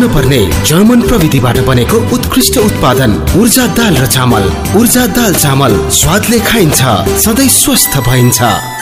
पर्ने जर्मन प्रविधिबाट बनेको उत्कृष्ट उत्पादन ऊर्जा दाल र चामल। ऊर्जा दाल चामल स्वादले खाइन्छ, सधैँ स्वस्थ भइन्छ।